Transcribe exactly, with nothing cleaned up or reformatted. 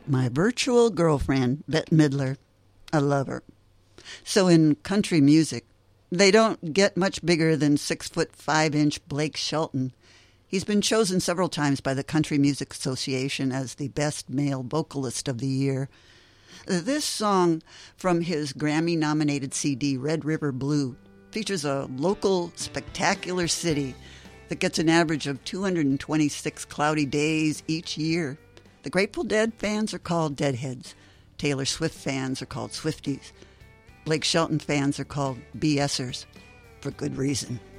My virtual girlfriend, Bette Midler. I love her. So in country music, they don't get much bigger than six foot five inch Blake Shelton. He's been chosen several times by the Country Music Association as the best male vocalist of the year. This song from his Grammy-nominated C D, Red River Blue, features a local spectacular city that gets an average of two hundred twenty-six cloudy days each year. The Grateful Dead fans are called Deadheads. Taylor Swift fans are called Swifties. Blake Shelton fans are called BSers, for good reason.